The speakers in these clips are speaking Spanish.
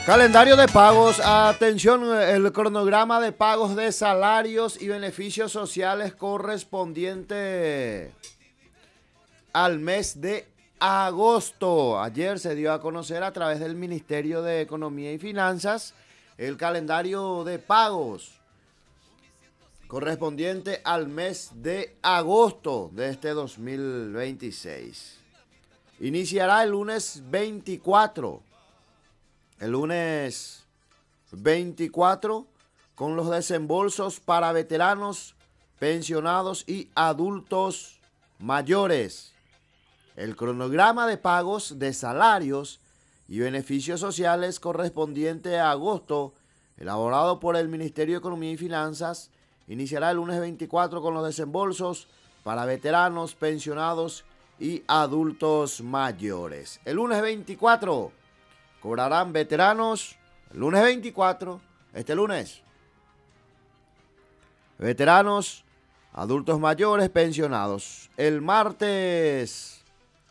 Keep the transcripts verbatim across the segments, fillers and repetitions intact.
Calendario de pagos. Atención, el cronograma de pagos de salarios y beneficios sociales correspondiente al mes de agosto. Ayer se dio a conocer a través del Ministerio de Economía y Finanzas el calendario de pagos correspondiente al mes de agosto de este dos mil veintiséis. Iniciará el lunes veinticuatro. El lunes veinticuatro con los desembolsos para veteranos, pensionados y adultos mayores. El cronograma de pagos de salarios y beneficios sociales correspondiente a agosto, elaborado por el Ministerio de Economía y Finanzas, iniciará el lunes veinticuatro con los desembolsos para veteranos, pensionados y adultos mayores. El lunes veinticuatro cobrarán veteranos, el lunes veinticuatro, este lunes, veteranos, adultos mayores, pensionados. El martes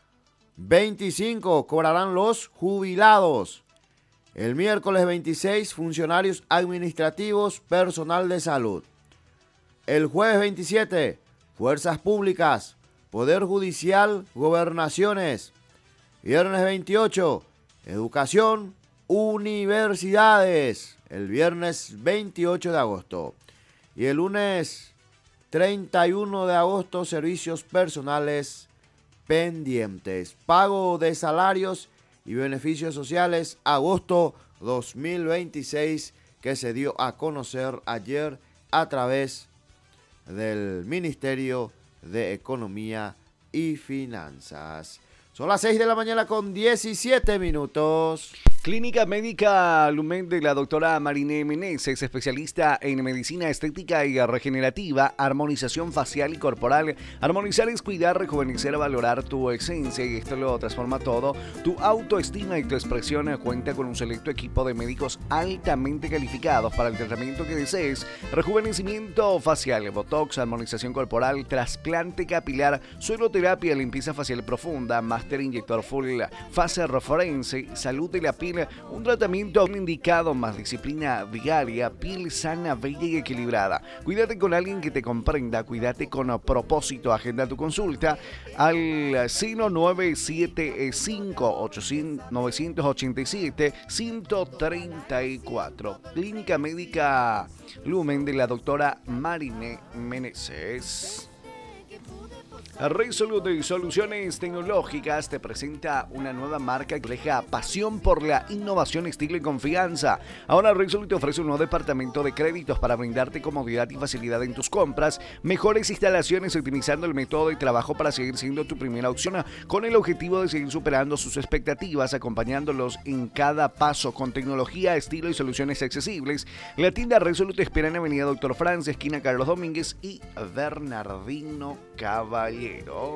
veinticinco cobrarán los jubilados. El miércoles veintiséis, funcionarios administrativos, personal de salud. El jueves veintisiete, fuerzas públicas, poder judicial, gobernaciones. Viernes veintiocho, educación, universidades. El viernes veintiocho de agosto. Y el lunes treinta y uno de agosto, servicios personales pendientes. Pago de salarios y beneficios sociales, agosto dos mil veintiséis, que se dio a conocer ayer a través del Ministerio de Economía y Finanzas. Son las seis de la mañana con diecisiete minutos. Clínica Médica Lumen de la doctora Mariné Meneses, especialista en medicina estética y regenerativa, armonización facial y corporal. Armonizar es cuidar, rejuvenecer, valorar tu esencia, y esto lo transforma todo. Tu autoestima y tu expresión. Cuenta con un selecto equipo de médicos altamente calificados para el tratamiento que desees: rejuvenecimiento facial, botox, armonización corporal, trasplante capilar, sueroterapia, limpieza facial profunda, máster inyector full fase forense, salud de la piel, un tratamiento indicado, más disciplina diaria, piel sana, bella y equilibrada. Cuídate con alguien que te comprenda, cuídate con propósito. Agenda tu consulta al cero nueve siete cinco nueve ocho siete uno tres cuatro. Clínica Médica Lumen de la doctora Mariné Meneses. Resolute Soluciones Tecnológicas te presenta una nueva marca que refleja pasión por la innovación, estilo y confianza. Ahora Resolute te ofrece un nuevo departamento de créditos para brindarte comodidad y facilidad en tus compras, mejores instalaciones, optimizando el método de trabajo para seguir siendo tu primera opción, con el objetivo de seguir superando sus expectativas, acompañándolos en cada paso con tecnología, estilo y soluciones accesibles. La tienda Resolute te espera en Avenida Doctor Franz, esquina Carlos Domínguez y Bernardino Caballero.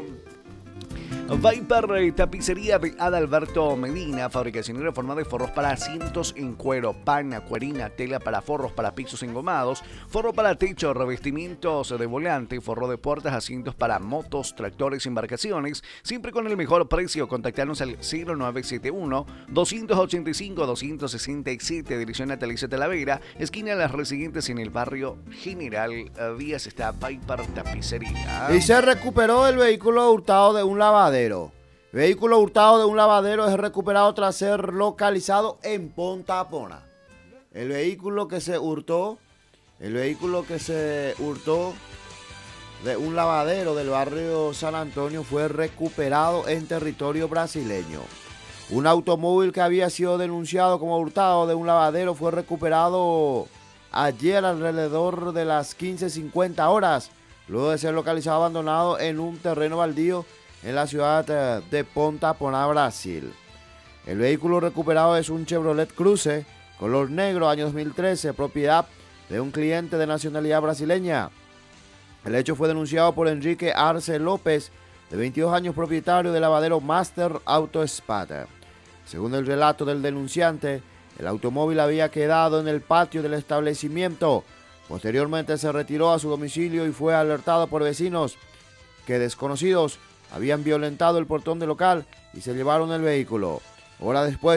Viper Tapicería de Adalberto Medina, fabricación y reforma de forros para asientos en cuero, pana, cuerina, tela para forros para pisos engomados, forro para techo, revestimientos de volante, forro de puertas, asientos para motos, tractores, embarcaciones, siempre con el mejor precio. Contactarnos al cero nueve siete uno, dos ocho cinco, dos seis siete, dirección Natalicia Talavera, esquina Las Residentes, en el barrio General Díaz. Está Viper Tapicería. Y se recuperó el vehículo hurtado de un lavadero. Vehículo hurtado de un lavadero es recuperado tras ser localizado en Ponta Pona. El vehículo que se hurtó, el vehículo que se hurtó de un lavadero del barrio San Antonio fue recuperado en territorio brasileño. Un automóvil que había sido denunciado como hurtado de un lavadero fue recuperado ayer alrededor de las quince cincuenta horas, luego de ser localizado abandonado en un terreno baldío en la ciudad de Ponta Pona, Brasil. El vehículo recuperado es un Chevrolet Cruze, color negro, año dos mil trece, propiedad de un cliente de nacionalidad brasileña. El hecho fue denunciado por Enrique Arce López, de veintidós años, propietario del lavadero Master Auto Spa. Según el relato del denunciante, el automóvil había quedado en el patio del establecimiento. Posteriormente se retiró a su domicilio y fue alertado por vecinos que desconocidos habían violentado el portón del local y se llevaron el vehículo. Horas después,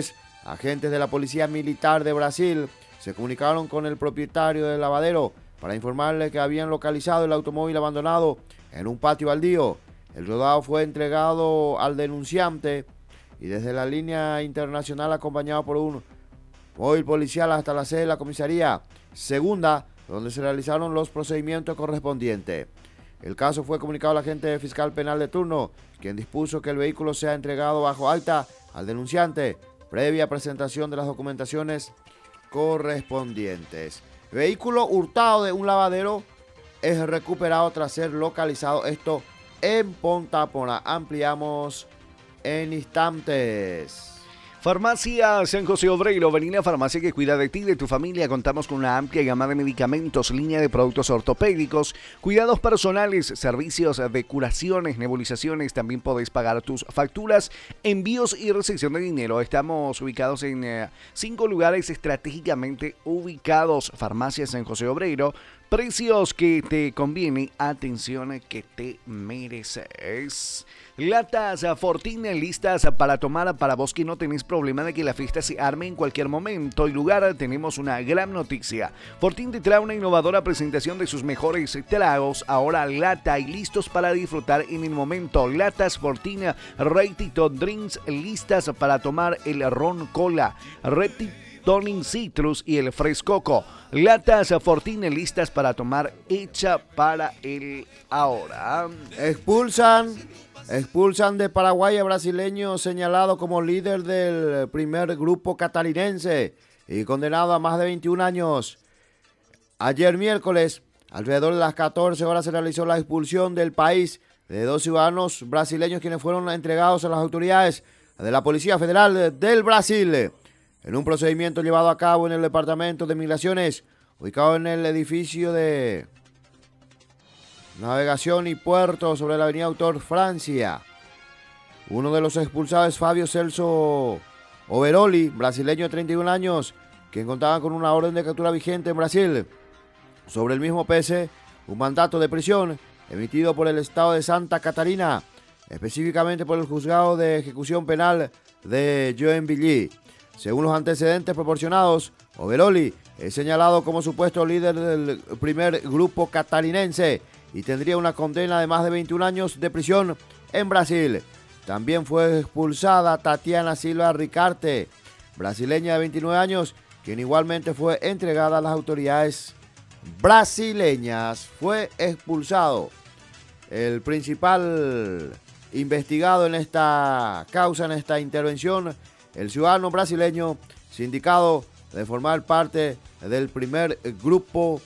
agentes de la Policía Militar de Brasil se comunicaron con el propietario del lavadero para informarle que habían localizado el automóvil abandonado en un patio baldío. El rodado fue entregado al denunciante y desde la línea internacional acompañado por un móvil policial hasta la sede de la comisaría segunda, donde se realizaron los procedimientos correspondientes. El caso fue comunicado al agente fiscal penal de turno, quien dispuso que el vehículo sea entregado bajo acta al denunciante, previa presentación de las documentaciones correspondientes. Vehículo hurtado de un lavadero es recuperado tras ser localizado, esto en Ponta Pona. Ampliamos en instantes. Farmacia San José Obrero, ven a la farmacia que cuida de ti y de tu familia. Contamos con una amplia gama de medicamentos, línea de productos ortopédicos, cuidados personales, servicios de curaciones, nebulizaciones. También podés pagar tus facturas, envíos y recepción de dinero. Estamos ubicados en eh, cinco lugares estratégicamente ubicados. Farmacia San José Obrero. Precios que te conviene, atención que te mereces. Latas Fortín listas para tomar para vos que no tenés problema de que la fiesta se arme en cualquier momento y lugar. Tenemos una gran noticia. Fortín te trae una innovadora presentación de sus mejores tragos, ahora lata y listos para disfrutar en el momento. Latas Fortín Reitito Drinks listas para tomar el ron cola, Repti Tonic Citrus y el Frescoco. Latas Fortín listas para tomar, hecha para el ahora. Expulsan, expulsan de Paraguay a brasileño señalado como líder del primer grupo catarinense y condenado a más de veintiún años. Ayer miércoles, alrededor de las catorce horas, se realizó la expulsión del país de dos ciudadanos brasileños quienes fueron entregados a las autoridades de la Policía Federal del Brasil. En un procedimiento llevado a cabo en el Departamento de Migraciones, ubicado en el edificio de Navegación y Puerto sobre la avenida Autor Francia. Uno de los expulsados es Fabio Celso Overoli, brasileño de treinta y un años, quien contaba con una orden de captura vigente en Brasil. Sobre el mismo pese, un mandato de prisión emitido por el Estado de Santa Catarina, específicamente por el Juzgado de Ejecución Penal de Joinville. Según los antecedentes proporcionados, Overoli es señalado como supuesto líder del primer grupo catarinense y tendría una condena de más de veintiún años de prisión en Brasil. También fue expulsada Tatiana Silva Ricarte, brasileña de veintinueve años, quien igualmente fue entregada a las autoridades brasileñas. Fue expulsado el principal investigado en esta causa, en esta intervención, el ciudadano brasileño sindicado de formar parte del primer grupo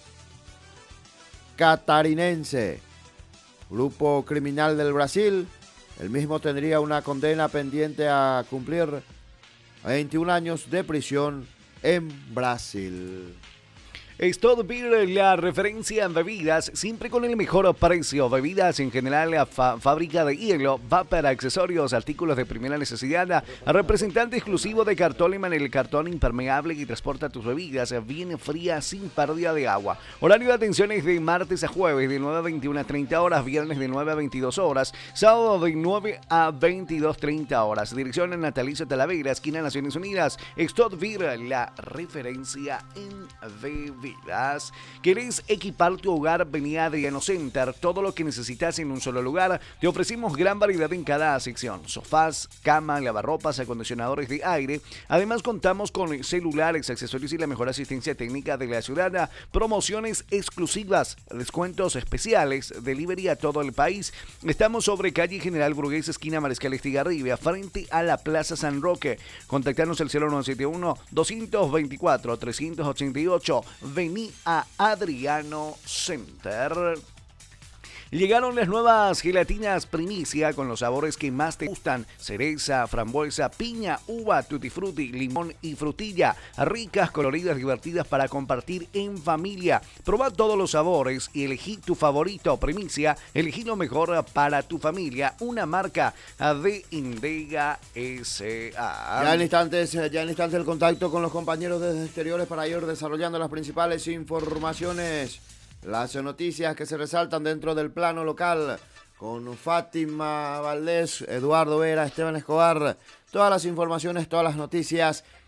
catarinense, grupo criminal del Brasil. El mismo tendría una condena pendiente a cumplir veintiún años de prisión en Brasil. Stop Beer, la referencia en bebidas, siempre con el mejor precio. Bebidas en general, fa fábrica de hielo, vapor, accesorios, artículos de primera necesidad. Representante exclusivo de Cartoleman, el cartón impermeable que transporta tus bebidas bien frías sin pérdida de agua. Horario de atención es de martes a jueves de nueve a veintiuna treinta horas, viernes de nueve a veintidós horas, sábado de nueve a veintidós treinta horas. Dirección en Natalicio Talavera, esquina Naciones Unidas. Stop Beer, la referencia en bebidas. ¿Querés equipar tu hogar? Vení a Adriano Center. Todo lo que necesitas en un solo lugar. Te ofrecemos gran variedad en cada sección. Sofás, cama, lavarropas, acondicionadores de aire. Además contamos con celulares, accesorios y la mejor asistencia técnica de la ciudad. Promociones exclusivas, descuentos especiales, delivery a todo el país. Estamos sobre calle General Burgués, esquina Mariscal Estigarribia, frente a la Plaza San Roque. Contactanos al cero nueve siete uno, dos dos cuatro, tres ocho ocho. Vení a Adriano Center. Llegaron las nuevas gelatinas primicia con los sabores que más te gustan: cereza, frambuesa, piña, uva, tutti frutti, limón y frutilla. Ricas, coloridas, divertidas para compartir en familia. Probá todos los sabores y elegí tu favorito. Primicia, elegí lo mejor para tu familia. Una marca de Indega S A. Ya en instantes, ya en instantes el contacto con los compañeros desde exteriores para ir desarrollando las principales informaciones. Las noticias que se resaltan dentro del plano local con Fátima Valdés, Eduardo Vera, Esteban Escobar. Todas las informaciones, todas las noticias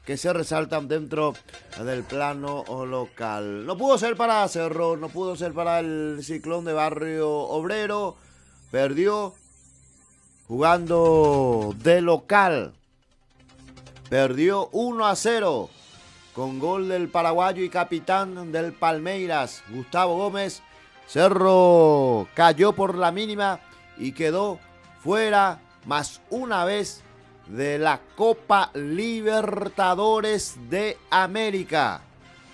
que se resaltan dentro del plano local. No pudo ser para Cerro, no pudo ser para el Ciclón de Barrio Obrero. Perdió jugando de local. Perdió uno a cero con gol del paraguayo y capitán del Palmeiras, Gustavo Gómez. Cerro cayó por la mínima y quedó fuera más una vez de la Copa Libertadores de América.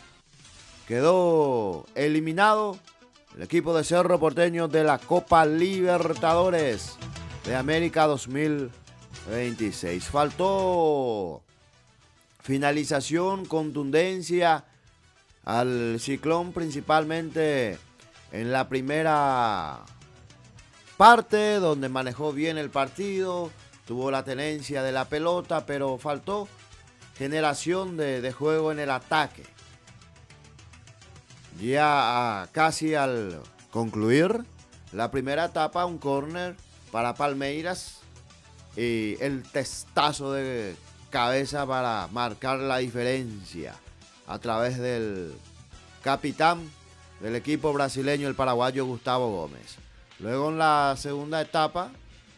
Quedó eliminado el equipo de Cerro Porteño de la Copa Libertadores de América dos mil veintiséis. Faltó finalización, contundencia al Ciclón, principalmente en la primera parte, donde manejó bien el partido, tuvo la tenencia de la pelota, pero faltó generación de, de juego en el ataque. Ya a, casi al concluir la primera etapa, un córner para Palmeiras y el testazo de cabeza para marcar la diferencia a través del capitán del equipo brasileño, el paraguayo Gustavo Gómez. Luego en la segunda etapa,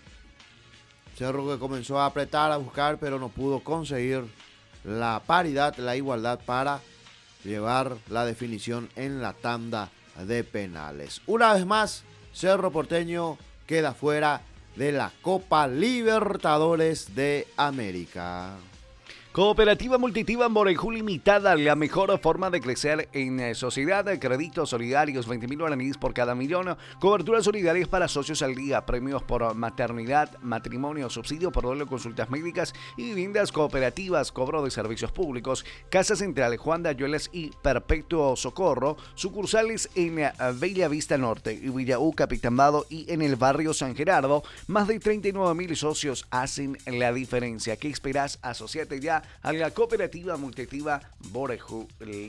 Cerro que comenzó a apretar, a buscar, pero no pudo conseguir la paridad, la igualdad para llevar la definición en la tanda de penales. Una vez más, Cerro Porteño queda fuera de la Copa Libertadores de América. Cooperativa Multitiva Morejú Limitada, la mejor forma de crecer en sociedad. Créditos solidarios, veinte mil guaraníes por cada millón. Coberturas solidarias para socios al día. Premios por maternidad, matrimonio, subsidio por doble, consultas médicas y viviendas cooperativas. Cobro de servicios públicos. Casa Central, Juan de Ayuelas y Perpetuo Socorro. Sucursales en Bella Vista Norte y Villaú, Capitambado y en el barrio San Gerardo. Más de treinta y nueve mil socios hacen la diferencia. ¿Qué esperás? Asociate ya a la Cooperativa Multitiva Morejú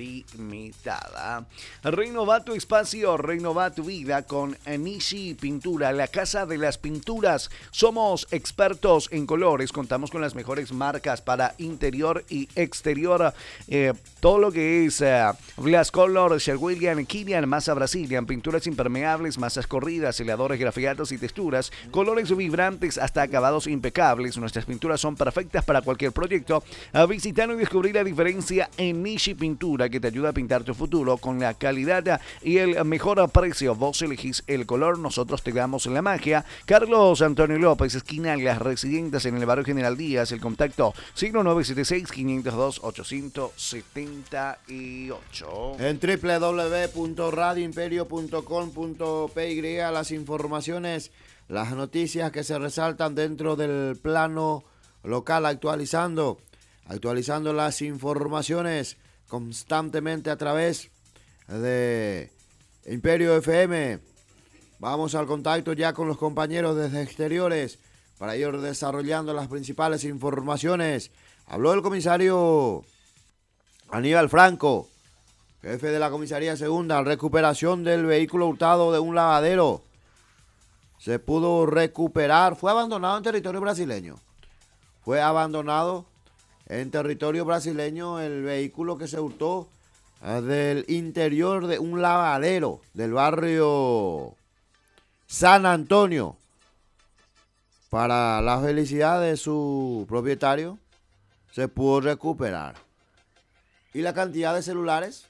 Limitada. Renova tu espacio, renova tu vida con Nishi Pintura, la casa de las pinturas. Somos expertos en colores, contamos con las mejores marcas para interior y exterior. Eh, todo lo que es uh, Glass Color, Sherwillian, Kilian, masa Brazilian, pinturas impermeables, masas corridas, seladores, grafiatos y texturas, colores vibrantes hasta acabados impecables. Nuestras pinturas son perfectas para cualquier proyecto. A visitar y descubrir la diferencia en Nishi Pintura, que te ayuda a pintar tu futuro con la calidad y el mejor precio. Vos elegís el color, nosotros te damos la magia. Carlos Antonio López, esquina Las Residentes, en el barrio General Díaz. El contacto siglo nueve siete seis, quinientos dos, ochocientos setenta y ocho. En doble u doble u doble u punto radio imperio punto com punto p y las informaciones, las noticias que se resaltan dentro del plano local, actualizando actualizando las informaciones constantemente a través de Imperio F M. Vamos al contacto ya con los compañeros desde exteriores para ir desarrollando las principales informaciones. Habló el comisario Aníbal Franco, jefe de la comisaría segunda. Recuperación del vehículo hurtado de un lavadero. Se pudo recuperar. Fue abandonado en territorio brasileño. Fue abandonado en territorio brasileño el vehículo que se hurtó uh, del interior de un lavadero del barrio San Antonio. Para la felicidad de su propietario, se pudo recuperar. ¿Y la cantidad de celulares?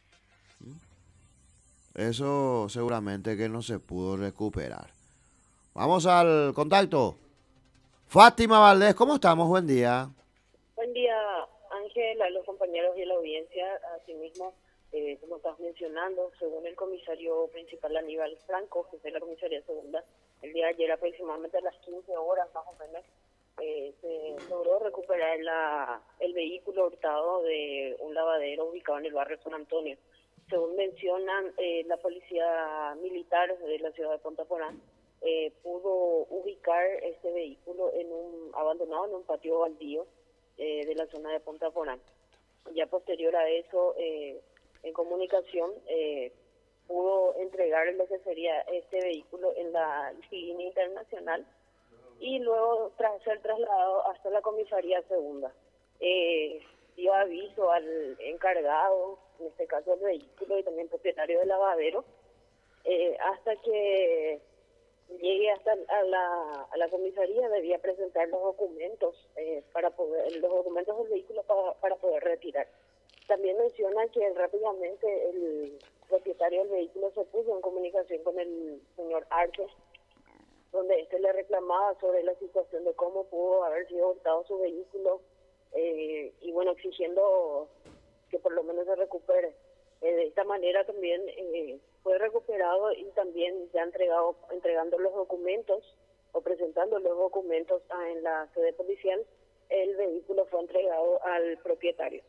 Eso seguramente que no se pudo recuperar. Vamos al contacto. Fátima Valdés, ¿cómo estamos? Buen día. Buen día, Ángel, a los compañeros y a la audiencia. Asimismo, eh, como estás mencionando, según el comisario principal Aníbal Franco, jefe de la comisaría segunda, el día de ayer aproximadamente a las quince horas más o menos, eh, se logró recuperar la, el vehículo hurtado de un lavadero ubicado en el barrio San Antonio. Según mencionan, eh, la policía militar de la ciudad de Punta Porá eh, pudo ubicar este vehículo en un abandonado en un patio baldío eh, de la zona de Punta Porá. Ya posterior a eso, eh, en comunicación, eh, pudo entregar lo que sería este vehículo en la línea internacional y luego tras ser trasladado hasta la comisaría segunda. Eh, dio aviso al encargado, en este caso del vehículo y también propietario del lavadero, eh, hasta que llegue hasta a la, a la comisaría debía presentar los documentos eh, para poder los documentos del vehículo para, para poder retirar. También menciona que rápidamente el propietario del vehículo se puso en comunicación con el señor Arce, donde este le reclamaba sobre la situación de cómo pudo haber sido hurtado su vehículo eh, y bueno, exigiendo que por lo menos se recupere. Eh, de esta manera también eh, fue recuperado y también ya entregado, entregando los documentos o presentando los documentos a, en la sede policial, el vehículo fue entregado al propietario.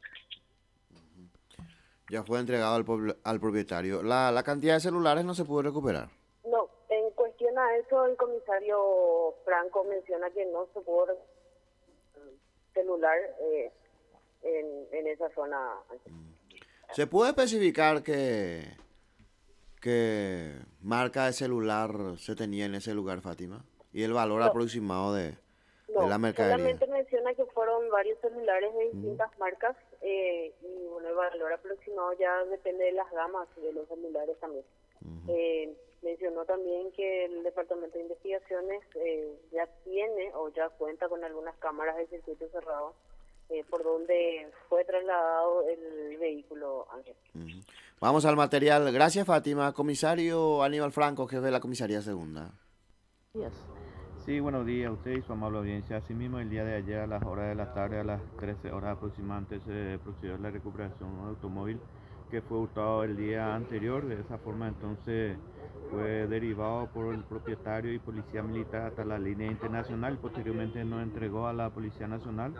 Ya fue entregado al, al propietario. La, la cantidad de celulares no se pudo recuperar. No, en cuestión a eso el comisario Franco menciona que no se pudo recuperar celular eh, en, en esa zona. ¿Se puede especificar qué, qué marca de celular se tenía en ese lugar, Fátima? ¿Y el valor no. aproximado de, no, de la mercadería? Solamente menciona que fueron varios celulares de distintas mm. marcas eh, y bueno, el valor aproximado ya depende de las gamas de los celulares también. Uh-huh. eh, mencionó también que el Departamento de Investigaciones eh, ya tiene o ya cuenta con algunas cámaras de circuito cerrado Eh, por donde fue trasladado el vehículo, Ángel. Uh-huh. Vamos al material. Gracias, Fátima. Comisario Aníbal Franco, jefe de la Comisaría Segunda. Yes. Sí, buenos días a usted y su amable audiencia. Asimismo, el día de ayer a las horas de la tarde, a las trece horas aproximadamente, se procedió a la recuperación de un automóvil que fue hurtado el día anterior. De esa forma, entonces, fue derivado por el propietario y Policía Militar hasta la línea internacional. Posteriormente nos entregó a la Policía Nacional.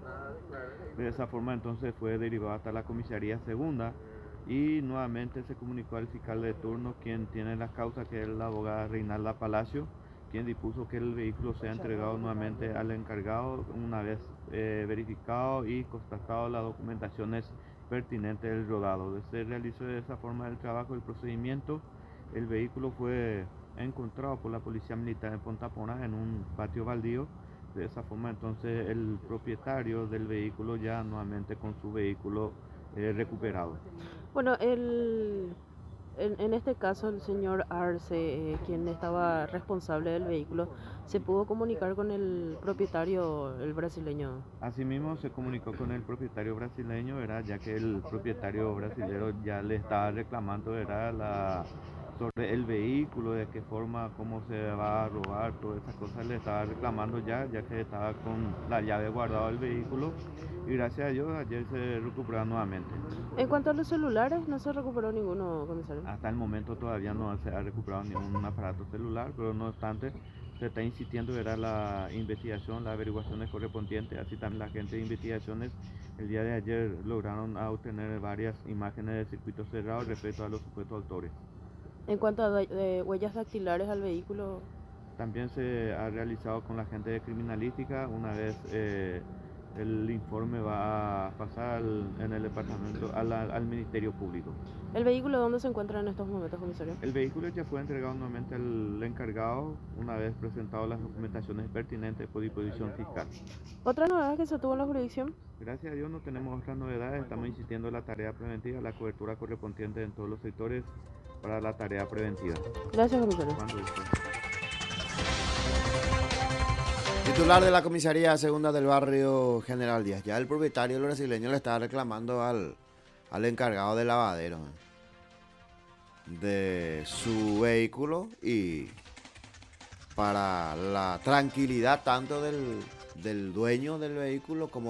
De esa forma, entonces, fue derivado hasta la Comisaría Segunda y nuevamente se comunicó al fiscal de turno, quien tiene la causa, que es la abogada Reinalda Palacio, quien dispuso que el vehículo sea entregado nuevamente al encargado una vez eh, verificado y constatado las documentaciones pertinentes del rodado. Se realizó de esa forma el trabajo, el procedimiento. El vehículo fue encontrado por la Policía Militar en Pontapona en un patio baldío. De esa forma, entonces, el propietario del vehículo ya nuevamente con su vehículo eh, recuperado. Bueno, el, en, en este caso el señor Arce, eh, quien estaba responsable del vehículo, ¿se pudo comunicar con el propietario, el brasileño? Asimismo, se comunicó con el propietario brasileño, ¿verdad? Ya que el propietario brasileño ya le estaba reclamando, ¿verdad?, la... sobre el vehículo, de qué forma, cómo se va a robar, todas esas cosas le estaba reclamando ya, ya que estaba con la llave guardada del vehículo y gracias a Dios ayer se recuperó nuevamente. En cuanto a los celulares, ¿no se recuperó ninguno, comisario? Hasta el momento todavía no se ha recuperado ningún aparato celular, pero no obstante se está insistiendo verá la investigación, las averiguaciones correspondientes, así también la gente de investigaciones el día de ayer lograron obtener varias imágenes de circuito cerrado respecto a los supuestos autores. En cuanto a de huellas dactilares al vehículo, también se ha realizado con la gente de criminalística. Una vez eh, el informe va a pasar al, en el departamento al, al Ministerio Público. ¿El vehículo dónde se encuentra en estos momentos, comisario? El vehículo ya fue entregado nuevamente al encargado una vez presentado las documentaciones pertinentes por disposición fiscal. ¿Otra novedad que se tuvo en la jurisdicción? Gracias a Dios no tenemos otras novedades. Estamos insistiendo en la tarea preventiva, la cobertura correspondiente en todos los sectores para la tarea preventiva. Gracias, comisario. Titular de la Comisaría Segunda del Barrio General Díaz. Ya el propietario el brasileño le estaba reclamando al, al encargado del lavadero de su vehículo, y para la tranquilidad tanto del, del dueño del vehículo como